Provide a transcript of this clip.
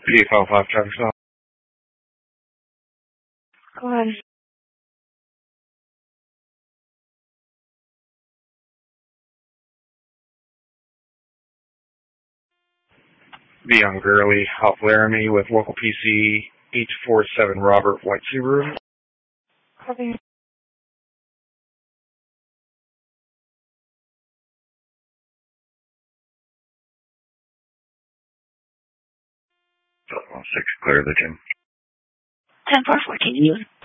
PF5 traffic stop. Go ahead. Be on Gurley, off Laramie with local PC 847 Robert White Subaru. Copy. 6, clear the 10. 10-4-14, you.